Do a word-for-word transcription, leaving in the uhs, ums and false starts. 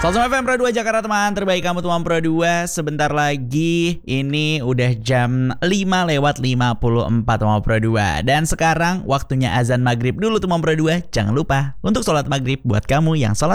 Salsum F M Pro dua Jakarta, teman terbaik kamu teman Pro dua. Sebentar lagi ini udah jam lima lewat lima puluh empat teman Pro dua. Dan sekarang waktunya azan maghrib dulu teman Pro dua. Jangan lupa untuk sholat maghrib buat kamu yang sholat